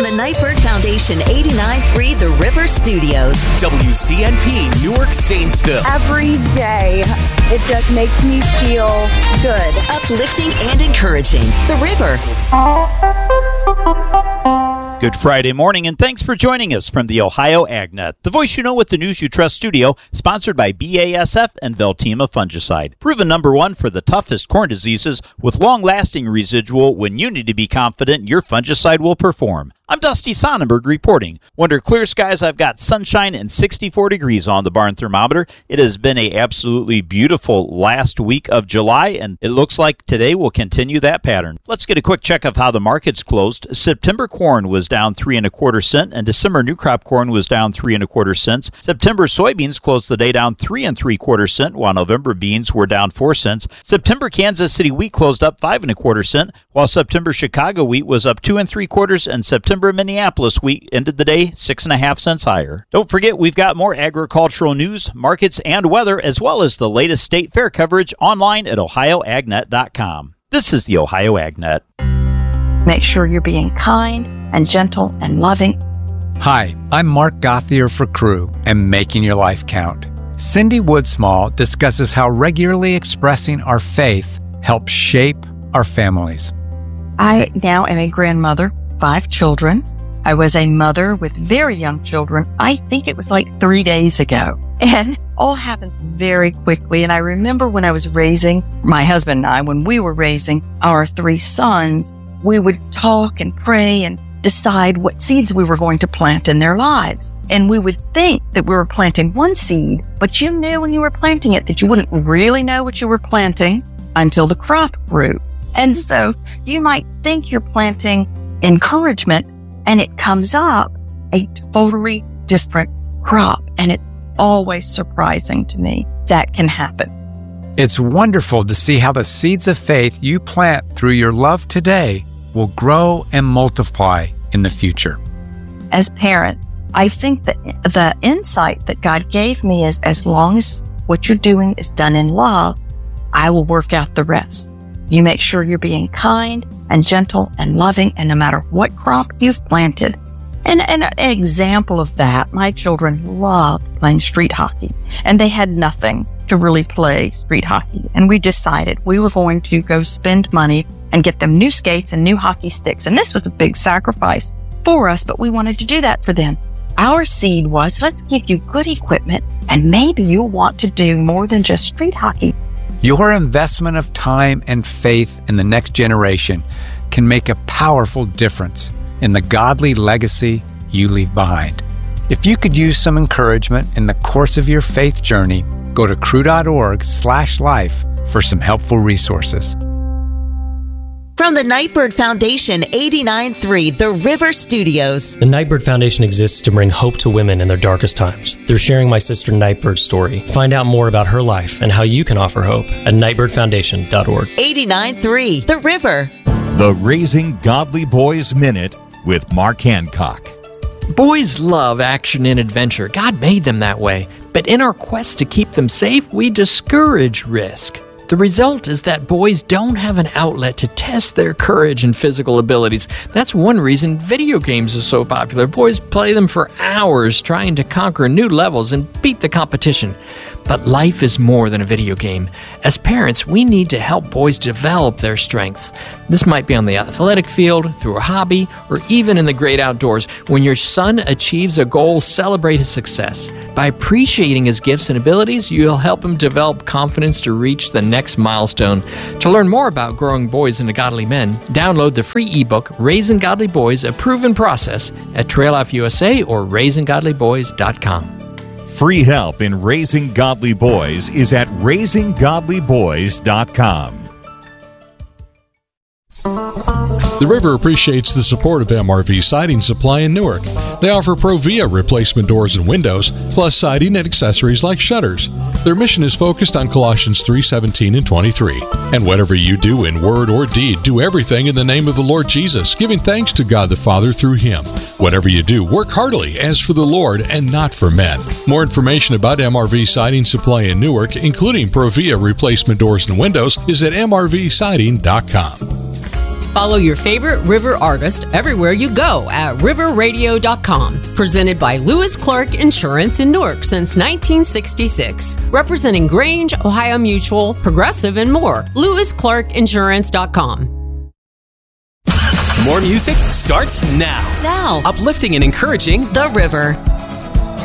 From the Nightbird Foundation 89.3 The River Studios. WCNP Newark, Zanesville. Every day, it just makes me feel good. Uplifting and encouraging. The River. Good Friday morning, and thanks for joining us from the Ohio AgNet, the voice you know with the news you trust studio, sponsored by BASF and Veltima Fungicide. Proven number one for the toughest corn diseases with long-lasting residual when you need to be confident your fungicide will perform. I'm Dusty Sonnenberg reporting. Under clear skies, I've got sunshine and 64 degrees on the barn thermometer. It has been a absolutely beautiful last week of July, and it looks like today will continue that pattern. Let's get a quick check of how the markets closed. September corn was down 3 1/4 cents, and December new crop corn was down 3 1/4 cents. September soybeans closed the day down 3 3/4 cents, while November beans were down 4 cents. September Kansas City wheat closed up 5 1/4 cents, while September Chicago wheat was up 2 3/4, and September Minneapolis wheat ended the day 6 1/2 cents higher. Don't forget, we've got more agricultural news, markets, and weather, as well as the latest state fair coverage online at ohioagnet.com. This is the Ohio AgNet. Make sure you're being kind and gentle and loving. Hi, I'm Mark Gothier for Crew and Making Your Life Count. Cindy Woodsmall discusses how regularly expressing our faith helps shape our families. I now am a grandmother, 5 children. I was a mother with very young children. I think it was like 3 days ago. And all happened very quickly. And I remember when I was raising my husband and I, when we were raising our 3 sons, we would talk and pray and decide what seeds we were going to plant in their lives. And we would think that we were planting one seed, but you knew when you were planting it that you wouldn't really know what you were planting until the crop grew. And so you might think you're planting encouragement, and it comes up a totally different crop. And it's always surprising to me that can happen. It's wonderful to see how the seeds of faith you plant through your love today will grow and multiply in the future. As parent, I think that the insight that God gave me is, as long as what you're doing is done in love, I will work out the rest. You make sure you're being kind and gentle and loving, and no matter what crop you've planted. And an example of that, my children loved playing street hockey, and they had nothing to really play street hockey. And we decided we were going to go spend money and get them new skates and new hockey sticks. And this was a big sacrifice for us, but we wanted to do that for them. Our seed was, let's give you good equipment, and maybe you'll want to do more than just street hockey. Your investment of time and faith in the next generation can make a powerful difference in the godly legacy you leave behind. If you could use some encouragement in the course of your faith journey, go to crew.org/life for some helpful resources. From the Nightbird Foundation 89.3 The River Studios. The Nightbird Foundation exists to bring hope to women in their darkest times. They're sharing my sister Nightbird's story. Find out more about her life and how you can offer hope at nightbirdfoundation.org. 89.3 The River. The Raising Godly Boys Minute with Mark Hancock. Boys love action and adventure. God made them that way. But in our quest to keep them safe, we discourage risk. The result is that boys don't have an outlet to test their courage and physical abilities. That's one reason video games are so popular. Boys play them for hours trying to conquer new levels and beat the competition. But life is more than a video game. As parents, we need to help boys develop their strengths. This might be on the athletic field, through a hobby, or even in the great outdoors. When your son achieves a goal, celebrate his success. By appreciating his gifts and abilities, you'll help him develop confidence to reach the next milestone. To learn more about growing boys into godly men, download the free ebook, Raising Godly Boys, A Proven Process, at Trail Life USA or raisinggodlyboys.com. Free help in raising godly boys is at raisinggodlyboys.com. The River appreciates the support of MRV Siding Supply in Newark. They offer Provia replacement doors and windows, plus siding and accessories like shutters. Their mission is focused on Colossians 3:17 and 23. And whatever you do in word or deed, do everything in the name of the Lord Jesus, giving thanks to God the Father through Him. Whatever you do, work heartily as for the Lord and not for men. More information about MRV Siding Supply in Newark, including Provia replacement doors and windows, is at mrvsiding.com. Follow your favorite River artist everywhere you go at riverradio.com. Presented by Lewis Clark Insurance in Newark since 1966. Representing Grange, Ohio Mutual, Progressive, and more. LewisClarkInsurance.com. More music starts now. Now. Uplifting and encouraging The River.